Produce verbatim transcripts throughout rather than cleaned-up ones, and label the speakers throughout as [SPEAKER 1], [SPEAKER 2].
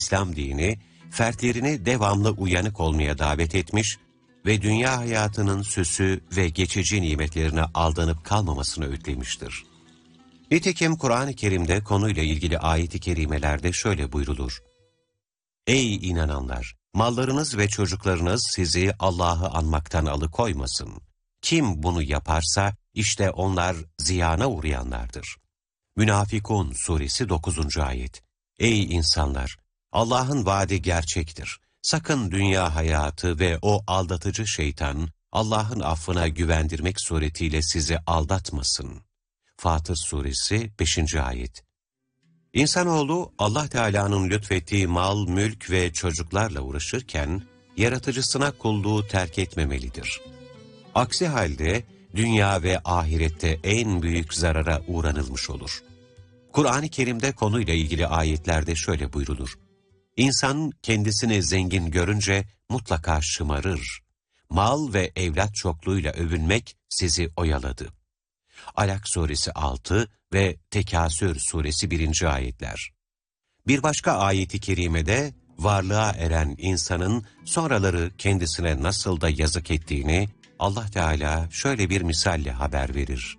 [SPEAKER 1] İslam dini, fertlerini devamlı uyanık olmaya davet etmiş ve dünya hayatının süsü ve geçici nimetlerine aldanıp kalmamasını öğütlemiştir. Nitekim Kur'an-ı Kerim'de konuyla ilgili ayet-i kerimelerde şöyle buyrulur: Ey inananlar! Mallarınız ve çocuklarınız sizi Allah'ı anmaktan alıkoymasın. Kim bunu yaparsa işte onlar ziyana uğrayanlardır. Münafikun Suresi dokuzuncu ayet. Ey insanlar! Allah'ın vaadi gerçektir. Sakın dünya hayatı ve o aldatıcı şeytan, Allah'ın affına güvendirmek suretiyle sizi aldatmasın. Fatır Suresi beşinci ayet. İnsanoğlu, Allah Teala'nın lütfettiği mal, mülk ve çocuklarla uğraşırken, yaratıcısına kulluğu terk etmemelidir. Aksi halde, dünya ve ahirette en büyük zarara uğranılmış olur. Kur'an-ı Kerim'de konuyla ilgili ayetlerde şöyle buyrulur: İnsan kendisini zengin görünce mutlaka şımarır. Mal ve evlat çokluğuyla övünmek sizi oyaladı. Alak Suresi altı ve Tekasür Suresi birinci ayetler. Bir başka ayeti kerimede varlığa eren insanın sonraları kendisine nasıl da yazık ettiğini Allah Teala şöyle bir misalle haber verir.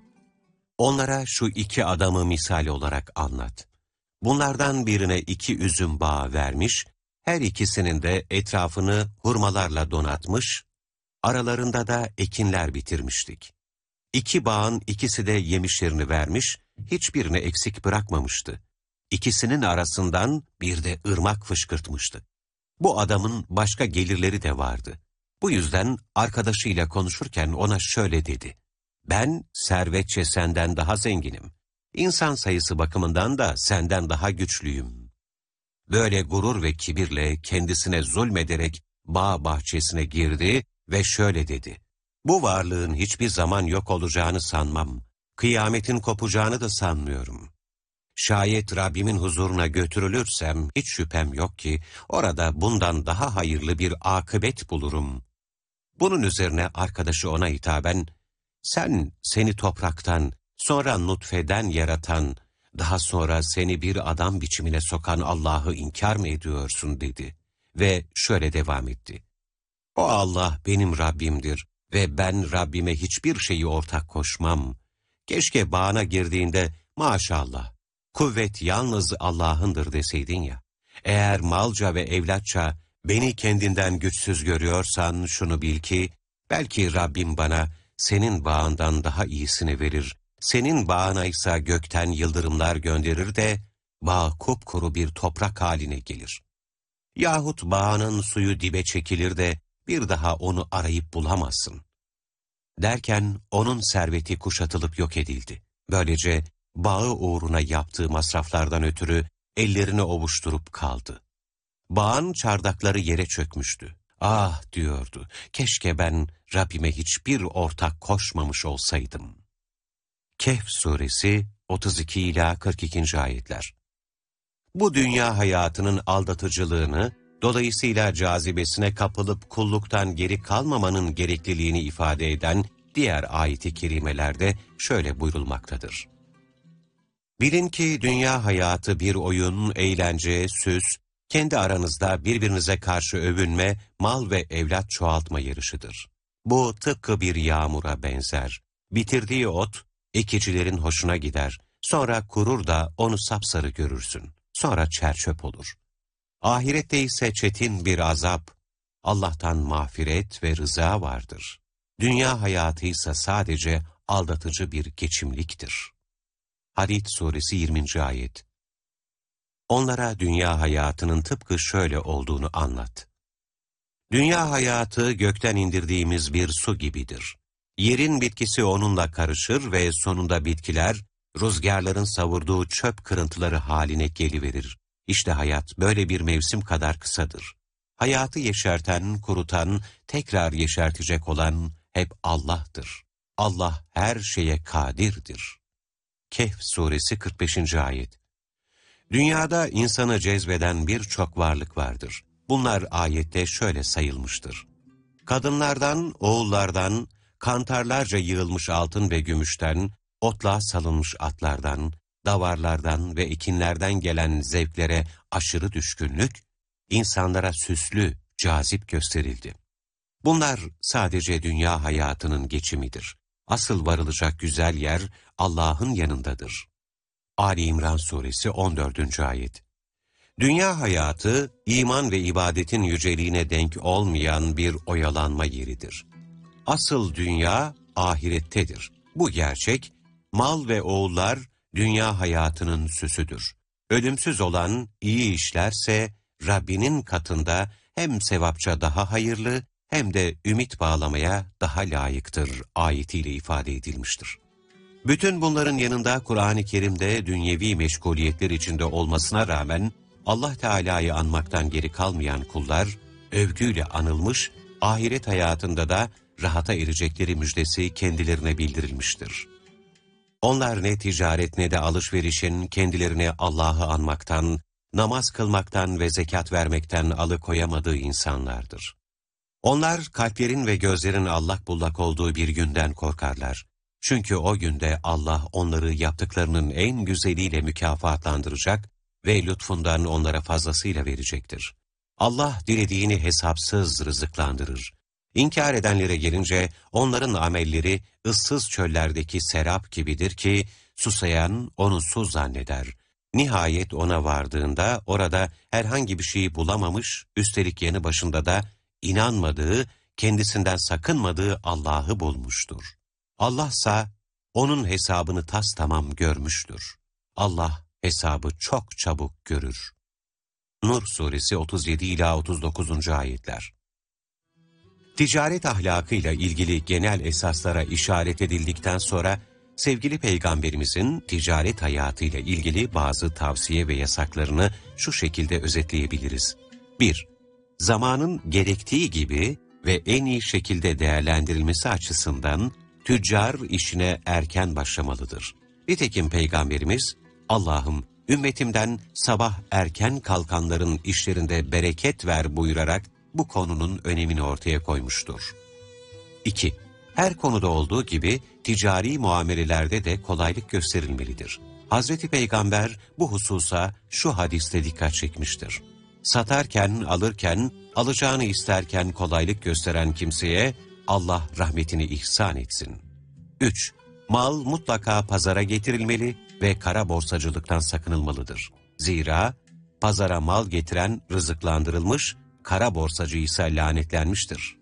[SPEAKER 1] Onlara şu iki adamı misal olarak anlat. Bunlardan birine iki üzüm bağı vermiş, her ikisinin de etrafını hurmalarla donatmış, aralarında da ekinler bitirmiştik. İki bağın ikisi de yemişlerini vermiş, hiçbirini eksik bırakmamıştı. İkisinin arasından bir de ırmak fışkırtmıştı. Bu adamın başka gelirleri de vardı. Bu yüzden arkadaşıyla konuşurken ona şöyle dedi: Ben servetçe senden daha zenginim. İnsan sayısı bakımından da senden daha güçlüyüm. Böyle gurur ve kibirle kendisine zulmederek bağ bahçesine girdi ve şöyle dedi: Bu varlığın hiçbir zaman yok olacağını sanmam. Kıyametin kopacağını da sanmıyorum. Şayet Rabbimin huzuruna götürülürsem hiç şüphem yok ki orada bundan daha hayırlı bir akıbet bulurum. Bunun üzerine arkadaşı ona hitaben, sen seni topraktan, sonra nutfeden yaratan, daha sonra seni bir adam biçimine sokan Allah'ı inkar mı ediyorsun dedi. Ve şöyle devam etti: O Allah benim Rabbimdir ve ben Rabbime hiçbir şeyi ortak koşmam. Keşke bağına girdiğinde maşallah, kuvvet yalnız Allah'ındır deseydin ya. Eğer malca ve evlatça beni kendinden güçsüz görüyorsan şunu bil ki, belki Rabbim bana senin bağından daha iyisini verir. Senin bağına ise gökten yıldırımlar gönderir de bağ kupkuru bir toprak haline gelir. Yahut bağının suyu dibe çekilir de bir daha onu arayıp bulamazsın. Derken onun serveti kuşatılıp yok edildi. Böylece bağı uğruna yaptığı masraflardan ötürü ellerini ovuşturup kaldı. Bağın çardakları yere çökmüştü. Ah diyordu, keşke ben Rabbime hiçbir ortak koşmamış olsaydım. Kehf Suresi otuz iki ila kırk ikinci ayetler. Bu dünya hayatının aldatıcılığını, dolayısıyla cazibesine kapılıp kulluktan geri kalmamanın gerekliliğini ifade eden diğer ayet-i kerimelerde şöyle buyurulmaktadır: Bilin ki dünya hayatı bir oyun, eğlence, süs, kendi aranızda birbirinize karşı övünme, mal ve evlat çoğaltma yarışıdır. Bu tıpkı bir yağmura benzer. Bitirdiği ot, ekicilerin hoşuna gider. Sonra kurur da onu sapsarı görürsün. Sonra çerçöp olur. Ahirette ise çetin bir azap, Allah'tan mağfiret ve rıza vardır. Dünya hayatı ise sadece aldatıcı bir geçimliktir. Hadid Suresi yirminci ayet. Onlara dünya hayatının tıpkı şöyle olduğunu anlat. Dünya hayatı gökten indirdiğimiz bir su gibidir. Yerin bitkisi onunla karışır ve sonunda bitkiler, rüzgarların savurduğu çöp kırıntıları haline geliverir. İşte hayat böyle bir mevsim kadar kısadır. Hayatı yeşerten, kurutan, tekrar yeşertecek olan hep Allah'tır. Allah her şeye kadirdir. Kehf Suresi kırk beşinci ayet. Dünyada insanı cezbeden birçok varlık vardır. Bunlar ayette şöyle sayılmıştır: Kadınlardan, oğullardan, kantarlarca yığılmış altın ve gümüşten, otluğa salınmış atlardan, davarlardan ve ekinlerden gelen zevklere aşırı düşkünlük insanlara süslü, cazip gösterildi. Bunlar sadece dünya hayatının geçimidir. Asıl varılacak güzel yer Allah'ın yanındadır. Ali İmran Suresi on dördüncü ayet. Dünya hayatı, iman ve ibadetin yüceliğine denk olmayan bir oyalanma yeridir. Asıl dünya ahirettedir. Bu gerçek, mal ve oğullar dünya hayatının süsüdür. Ölümsüz olan iyi işlerse Rabbinin katında hem sevapça daha hayırlı hem de ümit bağlamaya daha layıktır ayetiyle ifade edilmiştir. Bütün bunların yanında Kur'an-ı Kerim'de dünyevi meşguliyetler içinde olmasına rağmen Allah Teala'yı anmaktan geri kalmayan kullar övgüyle anılmış, ahiret hayatında da rahata erecekleri müjdesi kendilerine bildirilmiştir. Onlar ne ticaret ne de alışverişin kendilerini Allah'ı anmaktan, namaz kılmaktan ve zekat vermekten alıkoyamadığı insanlardır. Onlar kalplerin ve gözlerin allak bullak olduğu bir günden korkarlar. Çünkü o günde Allah onları yaptıklarının en güzeliyle mükafatlandıracak ve lütfundan onlara fazlasıyla verecektir. Allah dilediğini hesapsız rızıklandırır. İnkar edenlere gelince onların amelleri ıssız çöllerdeki serap gibidir ki susayan onu su zanneder. Nihayet ona vardığında orada herhangi bir şeyi bulamamış, üstelik yanı başında da inanmadığı, kendisinden sakınmadığı Allah'ı bulmuştur. Allah'sa onun hesabını tastamam görmüştür. Allah hesabı çok çabuk görür. Nur Suresi otuz yedi ila otuz dokuzuncu ayetler. Ticaret ahlakıyla ilgili genel esaslara işaret edildikten sonra, sevgili Peygamberimizin ticaret hayatıyla ilgili bazı tavsiye ve yasaklarını şu şekilde özetleyebiliriz. bir Zamanın gerektiği gibi ve en iyi şekilde değerlendirilmesi açısından tüccar işine erken başlamalıdır. Nitekim Peygamberimiz, Allah'ım ümmetimden sabah erken kalkanların işlerinde bereket ver buyurarak bu konunun önemini ortaya koymuştur. iki Her konuda olduğu gibi ticari muamelelerde de kolaylık gösterilmelidir. Hazreti Peygamber bu hususa şu hadiste dikkat çekmiştir. Satarken, alırken, alacağını isterken kolaylık gösteren kimseye Allah rahmetini ihsan etsin. üç Mal mutlaka pazara getirilmeli ve kara borsacılıktan sakınılmalıdır. Zira pazara mal getiren rızıklandırılmış, kara borsacı ise lanetlenmiştir.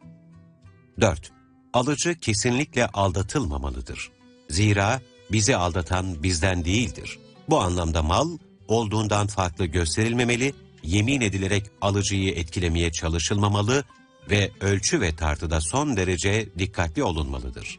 [SPEAKER 1] dört Alıcı kesinlikle aldatılmamalıdır. Zira bizi aldatan bizden değildir. Bu anlamda mal olduğundan farklı gösterilmemeli, yemin edilerek alıcıyı etkilemeye çalışılmamalı ve ölçü ve tartıda son derece dikkatli olunmalıdır.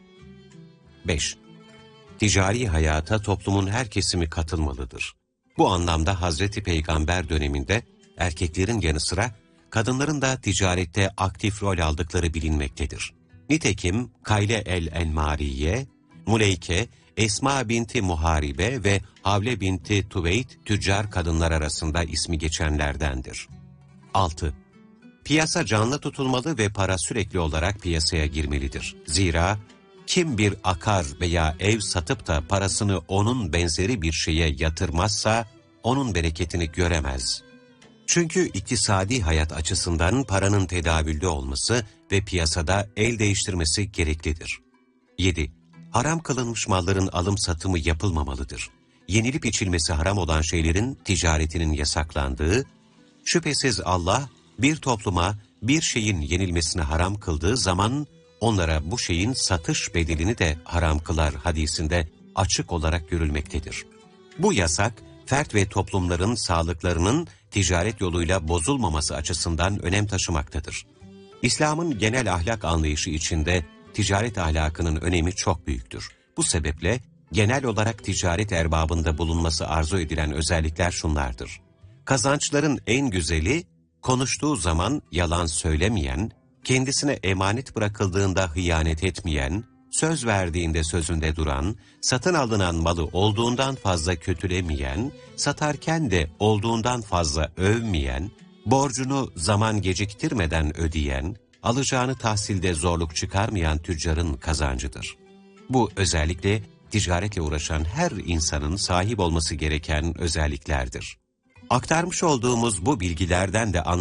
[SPEAKER 1] beş Ticari hayata toplumun her kesimi katılmalıdır. Bu anlamda Hazreti Peygamber döneminde erkeklerin yanı sıra kadınların da ticarette aktif rol aldıkları bilinmektedir. Nitekim Kayle el-Enmariye, Muleyke, Esma binti Muharibe ve Havle binti Tuveyt tüccar kadınlar arasında ismi geçenlerdendir. altı Piyasa canlı tutulmalı ve para sürekli olarak piyasaya girmelidir. Zira kim bir akar veya ev satıp da parasını onun benzeri bir şeye yatırmazsa onun bereketini göremez. Çünkü iktisadi hayat açısından paranın tedavülde olması ve piyasada el değiştirmesi gereklidir. yedi Haram kılınmış malların alım satımı yapılmamalıdır. Yenilip içilmesi haram olan şeylerin ticaretinin yasaklandığı, şüphesiz Allah bir topluma bir şeyin yenilmesini haram kıldığı zaman onlara bu şeyin satış bedelini de haram kılar hadisinde açık olarak görülmektedir. Bu yasak, fert ve toplumların sağlıklarının ticaret yoluyla bozulmaması açısından önem taşımaktadır. İslam'ın genel ahlak anlayışı içinde ticaret ahlakının önemi çok büyüktür. Bu sebeple genel olarak ticaret erbabında bulunması arzu edilen özellikler şunlardır. Kazançların en güzeli, konuştuğu zaman yalan söylemeyen, kendisine emanet bırakıldığında hıyanet etmeyen, söz verdiğinde sözünde duran, satın alınan malı olduğundan fazla kötülemeyen, satarken de olduğundan fazla övmeyen, borcunu zaman geciktirmeden ödeyen, alacağını tahsilde zorluk çıkarmayan tüccarın kazancıdır. Bu özellikle ticaretle uğraşan her insanın sahip olması gereken özelliklerdir. Aktarmış olduğumuz bu bilgilerden de anlaşılıyor.